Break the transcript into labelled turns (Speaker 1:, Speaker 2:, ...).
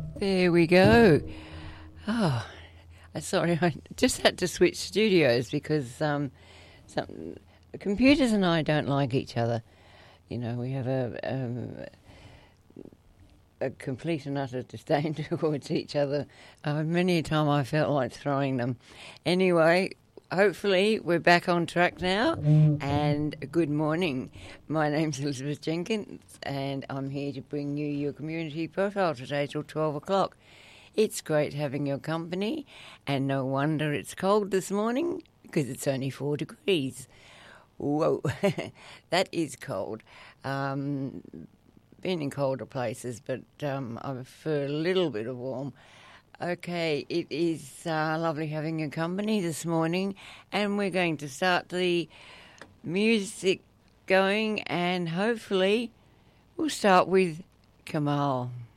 Speaker 1: There we go. Oh, sorry, I just had to switch studios because some computers and I don't like each other. You know, we have a complete and utter disdain towards each other. Many a time I felt like throwing them. Anyway, hopefully we're back on track now, and good morning. My name's Elizabeth Jenkins, and I'm here to bring you your community profile today till 12 o'clock. It's great having your company, and no wonder it's cold this morning, because it's only 4 degrees. Whoa, that is cold. Been in colder places, but I prefer a little bit of warm. Okay, it is lovely having your company this morning, and we're going to start the music going, and hopefully we'll start with Kamal.